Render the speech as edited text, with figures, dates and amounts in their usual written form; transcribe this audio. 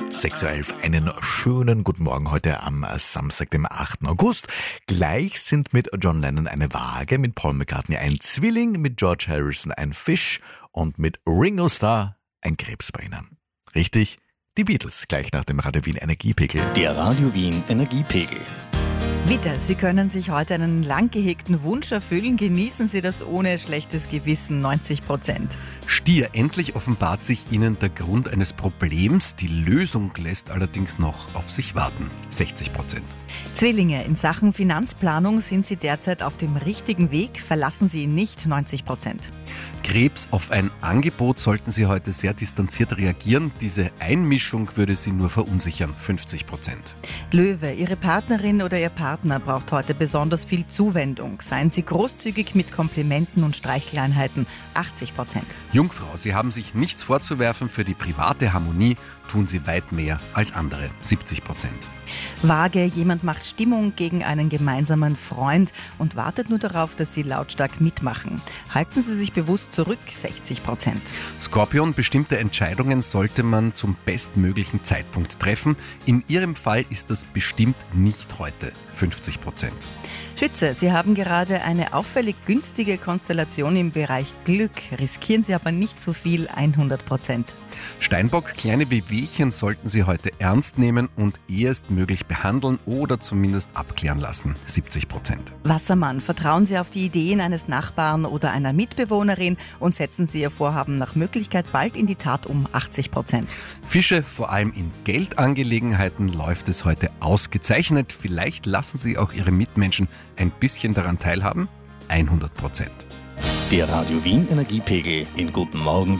6:11 Uhr, einen schönen guten Morgen heute am Samstag, dem 8. August. Gleich sind mit John Lennon eine Waage, mit Paul McCartney ein Zwilling, mit George Harrison ein Fisch und mit Ringo Starr ein Krebs bei Ihnen. Richtig, die Beatles, gleich nach dem Radio Wien Energiepegel. Der Radio Wien Energiepegel. Bitte, Sie können sich heute einen lang gehegten Wunsch erfüllen. Genießen Sie das ohne schlechtes Gewissen, 90%. Stier, endlich offenbart sich Ihnen der Grund eines Problems. Die Lösung lässt allerdings noch auf sich warten, 60%. Zwillinge, in Sachen Finanzplanung sind Sie derzeit auf dem richtigen Weg. Verlassen Sie ihn nicht, 90%. Krebs, auf ein Angebot sollten Sie heute sehr distanziert reagieren. Diese Einmischung würde Sie nur verunsichern, 50%. Löwe, Ihre Partnerin oder Ihr Partner braucht heute besonders viel Zuwendung. Seien Sie großzügig mit Komplimenten und Streichleinheiten, 80%. Jungfrau, Sie haben sich nichts vorzuwerfen. Für die private Harmonie tun Sie weit mehr als andere, 70%. Waage, jemand macht Stimmung gegen einen gemeinsamen Freund und wartet nur darauf, dass Sie lautstark mitmachen. Halten Sie sich bewusst zurück, 60%. Skorpion, bestimmte Entscheidungen sollte man zum bestmöglichen Zeitpunkt treffen. In Ihrem Fall ist das bestimmt nicht heute, 50%. Schütze, Sie haben gerade eine auffällig günstige Konstellation im Bereich Glück. Riskieren Sie aber nicht zu viel, 100%. Steinbock, kleine Wehwehchen sollten Sie heute ernst nehmen und ehestmöglich behandeln oder zumindest abklären lassen, 70%. Wassermann, vertrauen Sie auf die Ideen eines Nachbarn oder einer Mitbewohnerin und setzen Sie Ihr Vorhaben nach Möglichkeit bald in die Tat um, 80%. Fische, vor allem in Geldangelegenheiten läuft es heute ausgezeichnet. Vielleicht lassen Sie auch Ihre Mitmenschen ein bisschen daran teilhaben, 100%. Der Radio Wien Energiepegel in Guten Morgen